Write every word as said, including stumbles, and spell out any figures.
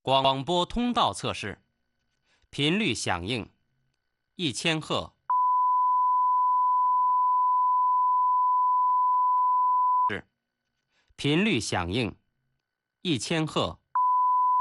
广播通道测试，频率响应一千赫，是频率响应一千赫。